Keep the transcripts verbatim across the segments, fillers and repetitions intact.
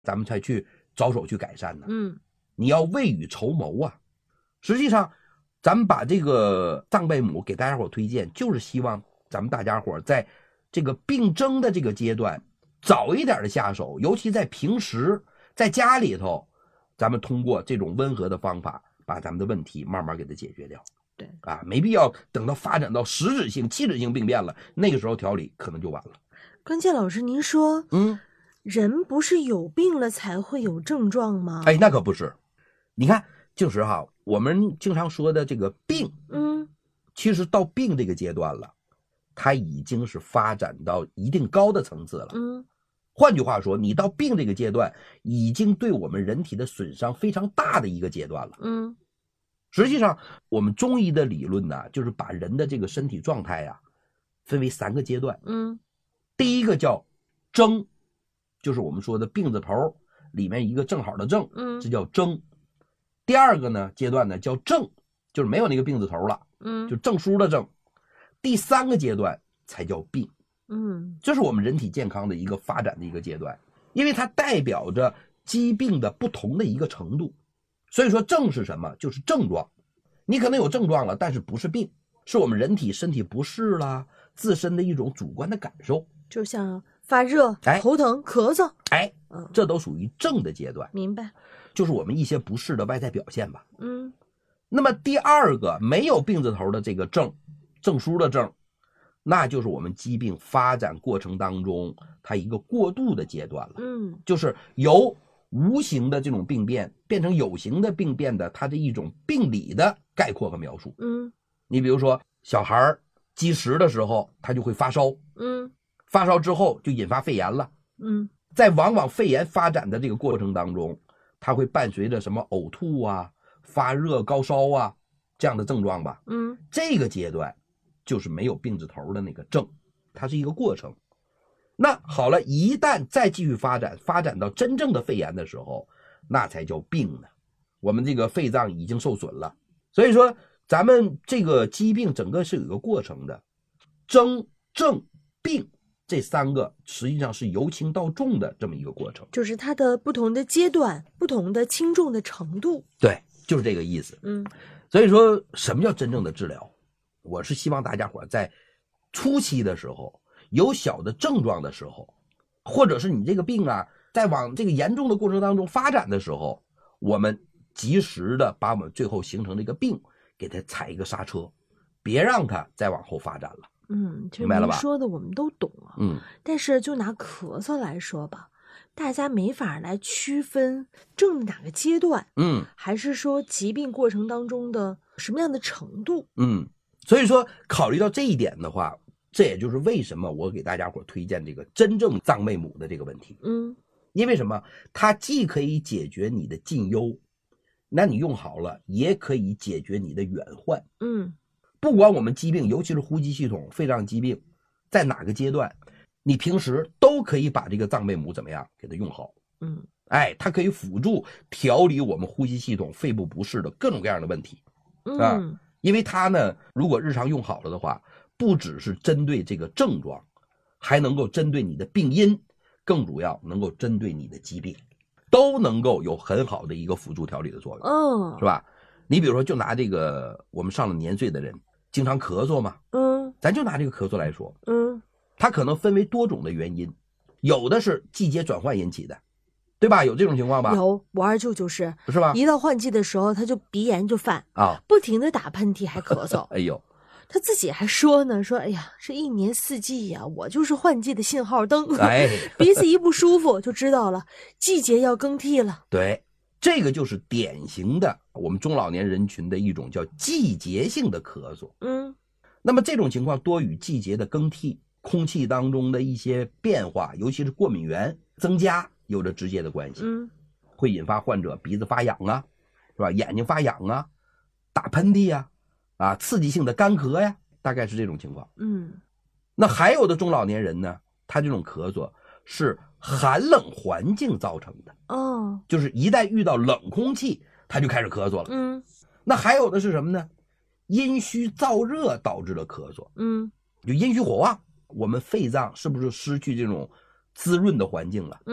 咱们才去着手去改善呢。 嗯， 你要未雨绸缪啊。实际上，咱们把这个藏贝母给大家伙推荐，就是希望咱们大家伙在这个病征的这个阶段早一点的下手，尤其在平时在家里头，咱们通过这种温和的方法，把咱们的问题慢慢给它解决掉。 对啊，没必要等到发展到实质性、器质性病变了，那个时候调理可能就晚了。 关键老师，您说， 嗯， 人不是有病了才会有症状吗？ 哎，那可不是。你看，就是哈，我们经常说的这个病， 嗯， 其实到病这个阶段了，它已经是发展到一定高的层次了。 嗯， 换句话说，你到病这个阶段，已经对我们人体的损伤非常大的一个阶段了。 嗯， 实际上，我们中医的理论呢，就是把人的这个身体状态啊，分为三个阶段。 嗯， 第一个叫征，就是我们说的病字头里面一个正好的正， 嗯， 这叫征。第二个呢阶段呢叫正，就是没有那个病字头了， 嗯， 就证书的正。第三个阶段才叫病。 嗯， 这是我们人体健康的一个发展的一个阶段，因为它代表着疾病的不同的一个程度。所以说症是什么？就是症状。你可能有症状了，但是不是病，是我们人体身体不适啦，自身的一种主观的感受， 就像发热、 哎头疼、咳嗽， 哎， 嗯， 这都属于症的阶段， 明白？ 就是我们一些不适的外在表现吧。 嗯， 那么第二个没有病字头的这个症，证书的症，那就是我们疾病发展过程当中它一个过渡的阶段了。 嗯， 就是由无形的这种病变变成有形的病变的它的一种病理的概括和描述。 嗯， 你比如说小孩积食的时候他就会发烧， 嗯， 发烧之后就引发肺炎了。 嗯， 在往往肺炎发展的这个过程当中，它会伴随着什么呕吐啊、发热、高烧啊这样的症状吧。 嗯， 这个阶段就是没有病字头的那个症，它是一个过程。那好了，一旦再继续发展，发展到真正的肺炎的时候，那才叫病呢。我们这个肺脏已经受损了，所以说咱们这个疾病整个是有一个过程的，征、症、病这三个实际上是由轻到重的这么一个过程。 就是它的不同的阶段、不同的轻重的程度。 对，就是这个意思。 嗯， 所以说什么叫真正的治疗？我是希望大家伙在初期的时候，有小的症状的时候，或者是你这个病啊在往这个严重的过程当中发展的时候，我们及时的把我们最后形成这个病给它踩一个刹车，别让它再往后发展了。 嗯，其实明白了吧您说的我们都懂啊。 嗯， 但是就拿咳嗽来说吧，大家没法来区分正哪个阶段， 嗯还是说疾病过程当中的什么样的程度？ 嗯，所以说考虑到这一点的话，这也就是为什么我给大家伙推荐这个真正藏妹母的这个问题。 嗯， 因为什么？它既可以解决你的近忧，那你用好了，也可以解决你的远患。 嗯， 不管我们疾病，尤其是呼吸系统、肺脏疾病，在哪个阶段，你平时都可以把这个藏贝母怎么样给它用好。 嗯， 哎，它可以辅助调理我们呼吸系统、肺部不适的各种各样的问题啊。 嗯， 因为它呢，如果日常用好了的话，不只是针对这个症状，还能够针对你的病因，更主要能够针对你的疾病，都能够有很好的一个辅助调理的作用， 哦， 是吧？你比如说，就拿这个我们上了年岁的人，经常咳嗽嘛， 嗯咱就拿这个咳嗽来说， 嗯， 它可能分为多种的原因，有的是季节转换引起的，对吧？有这种情况吧？ 有，我二舅就是是吧？ 一到换季的时候，他就鼻炎就犯啊， 不停的打喷嚏还咳嗽。 哎呦， 他自己还说呢，说哎呀，这一年四季呀、我就是换季的信号灯。 哎， 鼻子一不舒服就知道了，季节要更替了。 对，这个就是典型的我们中老年人群的一种叫季节性的咳嗽。 嗯， 那么这种情况多与季节的更替、空气当中的一些变化，尤其是过敏源增加有着直接的关系。 嗯， 会引发患者鼻子发痒啊，是吧？眼睛发痒啊，打喷嚏呀、啊，啊，刺激性的干咳呀，大概是这种情况。 嗯， 那还有的中老年人呢，他这种咳嗽是寒冷环境造成的， 哦， 就是一旦遇到冷空气，他就开始咳嗽了。 嗯那还有的是什么呢？阴虚燥热导致的咳嗽， 嗯就阴虚火旺，我们肺脏是不是失去这种滋润的环境了？ 嗯，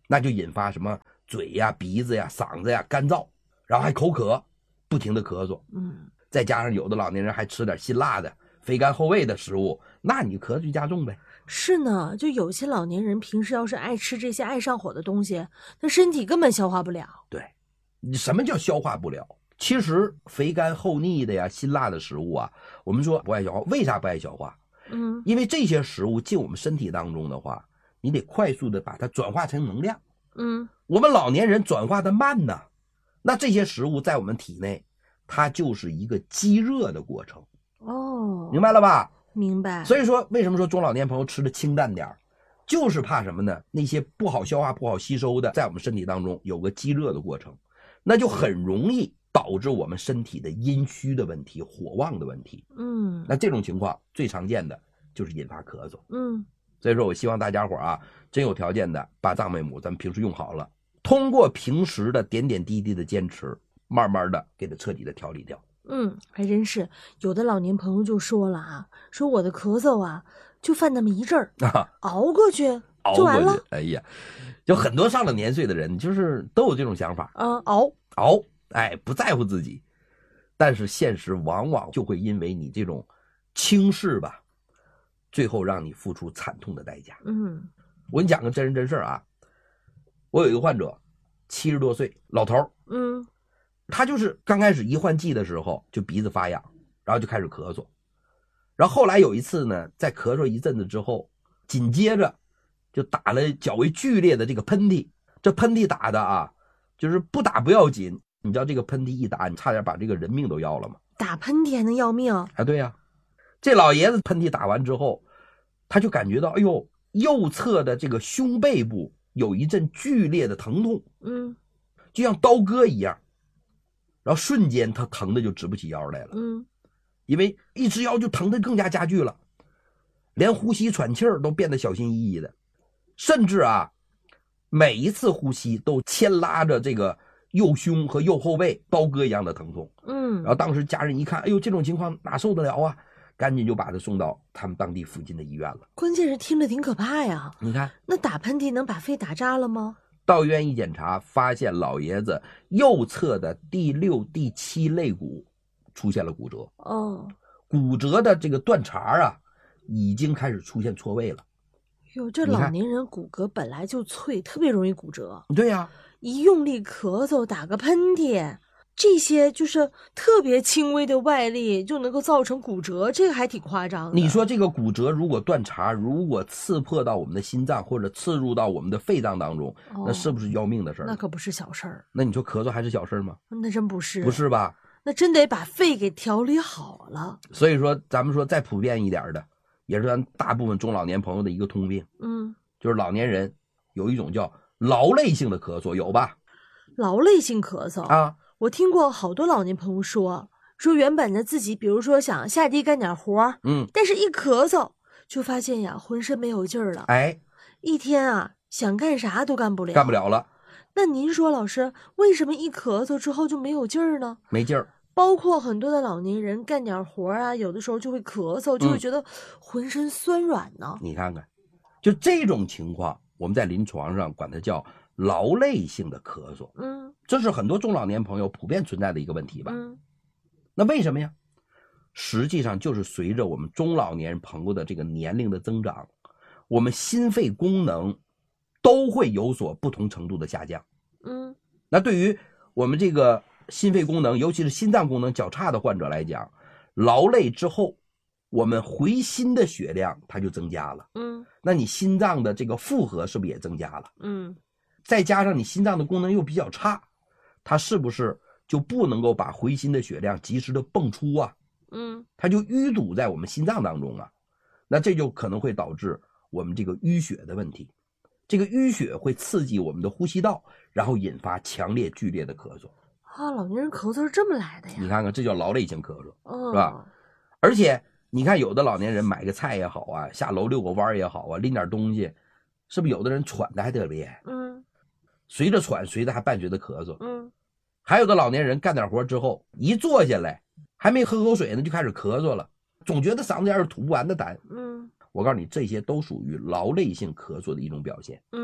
那就引发什么嘴呀、鼻子呀、嗓子呀干燥，然后还口渴，不停的咳嗽。 嗯， 再加上有的老年人还吃点辛辣的、肥甘厚味的食物，那你咳就加重呗。 是呢，就有些老年人平时要是爱吃这些爱上火的东西，他身体根本消化不了。 对，你什么叫消化不了？其实肥甘厚腻的呀、辛辣的食物啊，我们说不爱消化，为啥不爱消化？ 嗯， 因为这些食物进我们身体当中的话，你得快速的把它转化成能量。 嗯， 我们老年人转化的慢呢，那这些食物在我们体内，它就是一个积热的过程。 哦， 明白了吧？ 明白。 所以说，为什么说中老年朋友吃的清淡点，就是怕什么呢？那些不好消化、不好吸收的，在我们身体当中有个积热的过程，那就很容易导致我们身体的阴虚的问题、火旺的问题。 嗯， 那这种情况最常见的就是引发咳嗽。 嗯， 所以说我希望大家伙啊，真有条件的把藏贝母咱们平时用好了，通过平时的点点滴滴的坚持，慢慢的给它彻底的调理掉。 嗯，还真是有的老年朋友就说了啊，说我的咳嗽啊，就犯那么一阵儿， 啊， 熬过去熬就完了。 过去。哎呀，就很多上了年岁的人，就是都有这种想法， 啊，熬。 熬，哎，不在乎自己。但是现实往往就会因为你这种轻视吧，最后让你付出惨痛的代价。 嗯， 我给你讲个真人真事儿啊，我有一个患者，七十多岁老头儿， 嗯， 他就是刚开始一换季的时候就鼻子发痒，然后就开始咳嗽，然后后来有一次呢，在咳嗽一阵子之后，紧接着就打了较为剧烈的这个喷嚏。这喷嚏打的啊，就是不打不要紧，你知道这个喷嚏一打，你差点把这个人命都要了吗？ 打喷嚏还能要命？ 啊，对呀、啊，这老爷子喷嚏打完之后，他就感觉到，哎呦，右侧的这个胸背部有一阵剧烈的疼痛， 嗯， 就像刀割一样，然后瞬间他疼的就直不起腰来了。 嗯， 因为一直腰就疼得更加加剧了，连呼吸喘气儿都变得小心翼翼的，甚至啊，每一次呼吸都牵拉着这个右胸和右后背刀割一样的疼痛。 嗯， 然后当时家人一看，哎呦，这种情况哪受得了啊，赶紧就把他送到他们当地附近的医院了。 关键是听着挺可怕呀。 你看， 那打喷嚏能把肺打扎了吗？ 到医院一检查，发现老爷子右侧的第六、第七肋骨出现了骨折。 哦， 骨折的这个断茬啊，已经开始出现错位了。 哟，这老年人骨骼本来就脆，特别容易骨折。 对呀、啊， 一用力咳嗽、打个喷嚏，这些就是特别轻微的外力就能够造成骨折，这个还挺夸张的。 你说这个骨折如果断茬，如果刺破到我们的心脏或者刺入到我们的肺脏当中， 哦、 那是不是要命的事儿？ 那可不是小事儿。 那你说咳嗽还是小事吗？ 那真不是， 不是吧？ 那真得把肺给调理好了。 所以说，咱们说再普遍一点的，也是咱大部分中老年朋友的一个通病。 嗯， 就是老年人有一种叫劳累性的咳嗽，有吧？ 劳累性咳嗽啊， 我听过好多老年朋友说，说原本呢自己比如说想下地干点活， 嗯， 但是一咳嗽就发现呀浑身没有劲儿了， 哎， 一天啊想干啥都干不了， 干不了了。 那您说老师，为什么一咳嗽之后就没有劲儿呢？ 没劲儿。 包括很多的老年人干点活啊，有的时候就会咳嗽，就会觉得浑身酸软呢。 嗯、你看看，就这种情况，我们在临床上管它叫劳累性的咳嗽。 嗯， 这是很多中老年朋友普遍存在的一个问题吧？ 嗯， 那为什么呀？实际上就是随着我们中老年朋友的这个年龄的增长，我们心肺功能都会有所不同程度的下降。 嗯， 那对于我们这个心肺功能，尤其是心脏功能较差的患者来讲，劳累之后，我们回心的血量它就增加了。 嗯， 那你心脏的这个负荷是不是也增加了？ 嗯， 再加上你心脏的功能又比较差，它是不是就不能够把回心的血量及时的泵出啊？ 嗯， 它就淤堵在我们心脏当中啊，那这就可能会导致我们这个淤血的问题。这个淤血会刺激我们的呼吸道，然后引发强烈剧烈的咳嗽。 啊，老年人咳嗽是这么来的呀？ 你看看，这叫劳累性咳嗽， 哦、 是吧？而且你看，有的老年人买个菜也好啊，下楼遛个弯也好啊，拎点东西，是不是有的人喘的还特厉害？ 嗯， 随着喘，随着还伴随着咳嗽。 嗯， 还有的老年人干点活之后，一坐下来，还没喝口水呢，就开始咳嗽了，总觉得嗓子眼有吐不完的痰。 嗯， 我告诉你，这些都属于劳累性咳嗽的一种表现。 嗯，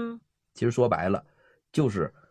其实说白了，就是